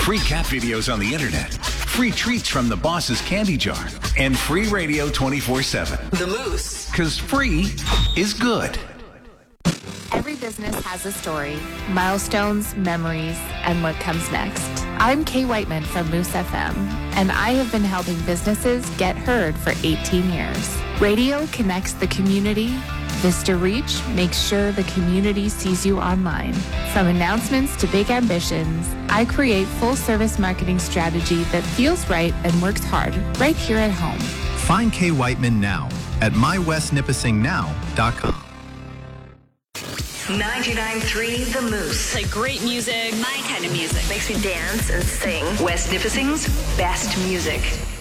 free cat videos on the internet, free treats from the boss's candy jar, and free radio 24/7. The Moose. Because free is good. Every business has a story, milestones, memories, and what comes next. I'm Kay Whiteman from Moose FM, and I have been helping businesses get heard for 18 years. Radio connects the community. Vista Reach makes sure the community sees you online. From announcements to big ambitions, I create full-service marketing strategy that feels right and works hard right here at home. Find Kay Whiteman now at mywestnipissingnow.com. 99.3 The Moose. Like great music. My kind of music. Makes me dance and sing. West Nipissing's best music.